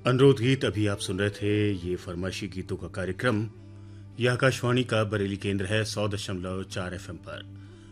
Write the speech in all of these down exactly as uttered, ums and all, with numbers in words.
अनुरोध गीत अभी आप सुन रहे थे। ये फरमाइशी गीतों का कार्यक्रम यह आकाशवाणी का बरेली केंद्र है सौ दशमलव चार एफ एम पर।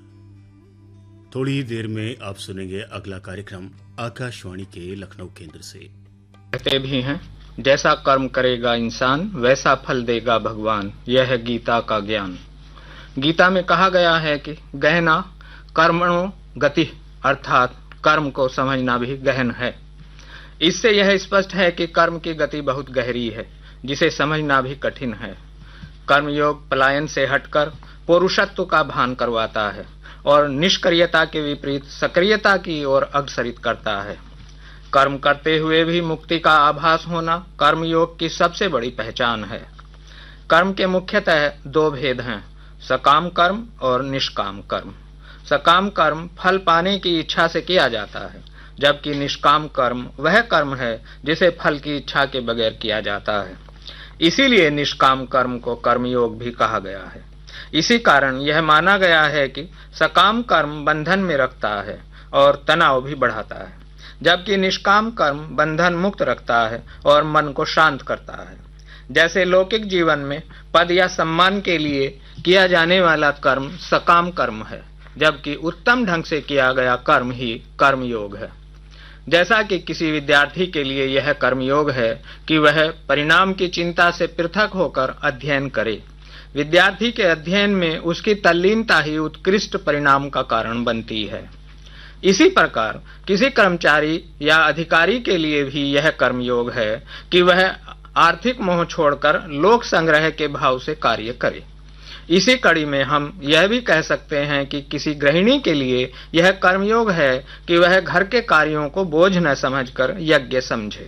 थोड़ी देर में आप सुनेंगे अगला कार्यक्रम आकाशवाणी के लखनऊ केंद्र से। कहते भी हैं, जैसा कर्म करेगा इंसान वैसा फल देगा भगवान, यह है गीता का ज्ञान। गीता में कहा गया है कि गहना कर्मणो गति, अर्थात कर्म को समझना भी गहन है। इससे यह स्पष्ट है कि कर्म की गति बहुत गहरी है, जिसे समझना भी कठिन है। कर्मयोग पलायन से हटकर पौरुषत्व का भान करवाता है और निष्क्रियता के विपरीत सक्रियता की ओर अग्रसरित करता है। कर्म करते हुए भी मुक्ति का आभास होना कर्मयोग की सबसे बड़ी पहचान है। कर्म के मुख्यतः दो भेद हैं, सकाम कर्म और निष्काम कर्म। सकाम कर्म फल पाने की इच्छा से किया जाता है, जबकि निष्काम कर्म वह कर्म है जिसे फल की इच्छा के बगैर किया जाता है। इसीलिए निष्काम कर्म को कर्मयोग भी कहा गया है। इसी कारण यह माना गया है कि सकाम कर्म बंधन में रखता है और तनाव भी बढ़ाता है, जबकि निष्काम कर्म बंधन मुक्त रखता है और मन को शांत करता है। जैसे लौकिक जीवन में पद या सम्मान के लिए किया जाने वाला कर्म सकाम कर्म है, जबकि उत्तम ढंग से किया गया कर्म ही कर्मयोग है। जैसा कि किसी विद्यार्थी के लिए यह कर्मयोग है कि वह परिणाम की चिंता से पृथक होकर अध्ययन करे। विद्यार्थी के अध्ययन में उसकी तल्लीनता ही उत्कृष्ट परिणाम का कारण बनती है। इसी प्रकार किसी कर्मचारी या अधिकारी के लिए भी यह कर्मयोग है कि वह आर्थिक मोह छोड़कर लोक संग्रह के भाव से कार्य करे। इसी कड़ी में हम यह भी कह सकते हैं कि किसी गृहिणी के लिए यह कर्मयोग है कि वह घर के कार्यों को बोझ न समझकर यज्ञ समझे,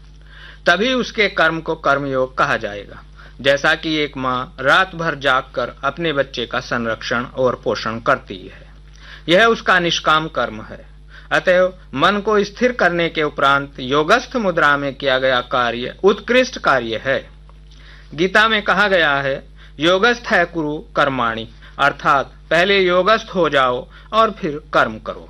तभी उसके कर्म को कर्मयोग कहा जाएगा। जैसा कि एक माँ रात भर जागकर अपने बच्चे का संरक्षण और पोषण करती है, यह उसका निष्काम कर्म है। अतएव मन को स्थिर करने के उपरांत योगस्थ मुद्रा में किया गया कार्य उत्कृष्ट कार्य है। गीता में कहा गया है, योगस्थ है कुरु कर्माणि, अर्थात पहले योगस्थ हो जाओ और फिर कर्म करो।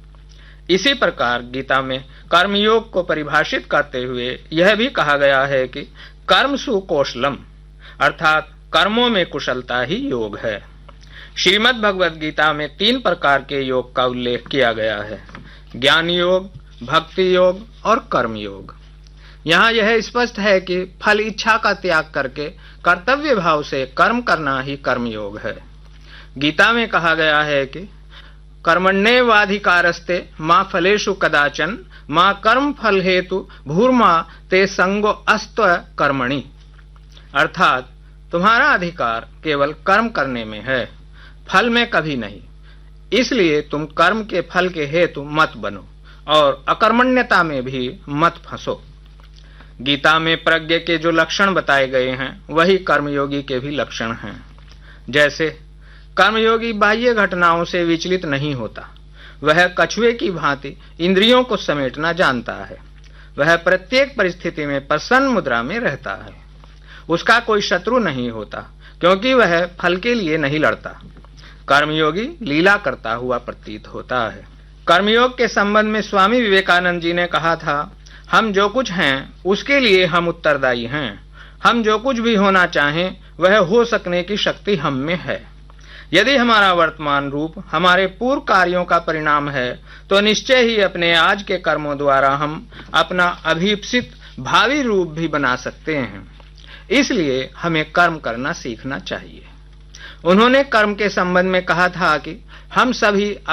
इसी प्रकार गीता में कर्मयोग को परिभाषित करते हुए यह भी कहा गया है कि कर्मसु कौशलम, अर्थात कर्मों में कुशलता ही योग है। श्रीमद् भगवद गीता में तीन प्रकार के योग का उल्लेख किया गया है, ज्ञान योग, भक्ति योग और कर्म योग। यहाँ यह स्पष्ट है कि फल इच्छा का त्याग करके कर्तव्य भाव से कर्म करना ही कर्मयोग है। गीता में कहा गया है कि कर्मण्येवाधिकारस्ते माँ फलेषु कदाचन माँ कर्म फल हेतु भूर्मा ते संगो अस्त्व कर्मणि, अर्थात तुम्हारा अधिकार केवल कर्म करने में है, फल में कभी नहीं। इसलिए तुम कर्म के फल के हेतु मत बनो और अकर्मण्यता में भी मत फंसो। गीता में प्रज्ञ के जो लक्षण बताए गए हैं वही कर्मयोगी के भी लक्षण हैं। जैसे कर्मयोगी बाह्य घटनाओं से विचलित नहीं होता, वह कछुए की भांति इंद्रियों को समेटना जानता है। वह प्रत्येक परिस्थिति में प्रसन्न मुद्रा में रहता है। उसका कोई शत्रु नहीं होता, क्योंकि वह फल के लिए नहीं लड़ता। कर्मयोगी लीला करता हुआ प्रतीत होता है। कर्मयोग के संबंध में स्वामी विवेकानंद जी ने कहा था, हम जो कुछ हैं उसके लिए हम उत्तरदायी हैं। हम जो कुछ भी होना चाहें वह हो सकने की शक्ति हम में है। यदि हमारा वर्तमान रूप हमारे पूर्व कार्यों का परिणाम है, तो निश्चय ही अपने आज के कर्मों द्वारा हम अपना अभीप्सित भावी रूप भी बना सकते हैं। इसलिए हमें कर्म करना सीखना चाहिए। उन्होंने कर्म के संबंध में कहा था कि हम सभी